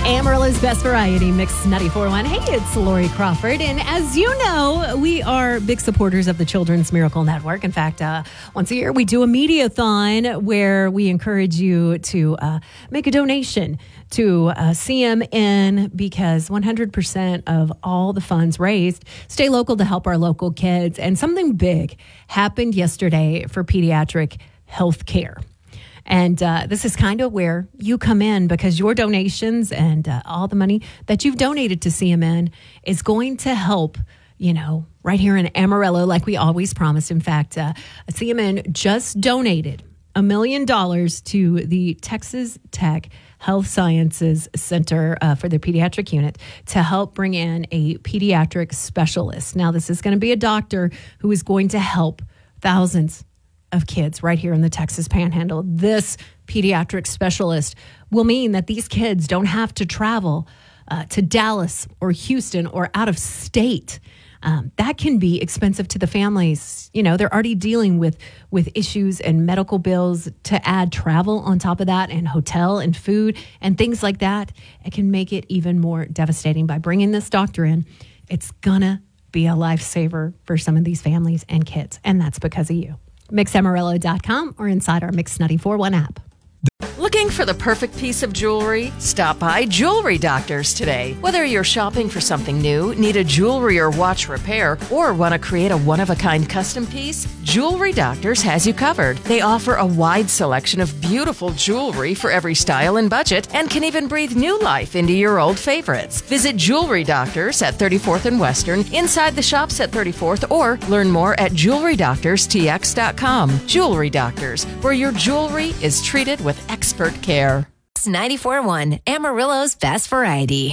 Amarillo's Best Variety, Mix 94.1. Hey, it's Lori Crawford. And as you know, we are big supporters of the Children's Miracle Network. In fact, once a year, we do a media-thon where we encourage you to make a donation to CMN because 100% of all the funds raised stay local to help our local kids. And something big happened yesterday for pediatric health care. And this is kind of where you come in because your donations and all the money that you've donated to CMN is going to help, right here in Amarillo, like we always promised. In fact, CMN just donated $1 million to the Texas Tech Health Sciences Center for their pediatric unit to help bring in a pediatric specialist. Now, this is going to be a doctor who is going to help thousands of kids right here in the Texas Panhandle. This pediatric specialist will mean that these kids don't have to travel to Dallas or Houston or out of state. That can be expensive to the families. They're already dealing with issues and medical bills. To add travel on top of that and hotel and food and things like that, it can make it even more devastating. By bringing this doctor in, it's gonna be a lifesaver for some of these families and kids. And that's because of you. MixAmarillo.com or inside our Mix 94.1 app. Looking for the perfect piece of jewelry? Stop by Jewelry Doctors today. Whether you're shopping for something new, need a jewelry or watch repair, or want to create a one-of-a-kind custom piece, Jewelry Doctors has you covered. They offer a wide selection of beautiful jewelry for every style and budget, and can even breathe new life into your old favorites. Visit Jewelry Doctors at 34th and Western, inside the shops at 34th, or learn more at JewelryDoctorsTX.com. Jewelry Doctors, where your jewelry is treated with expert care. 94.1 Amarillo's Best Variety.